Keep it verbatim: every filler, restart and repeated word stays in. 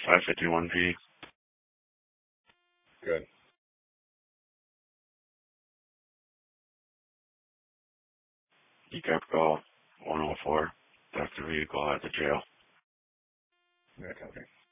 five fifty-one P. Good. You kept call one oh four. That's the vehicle at the jail. Yeah, copy.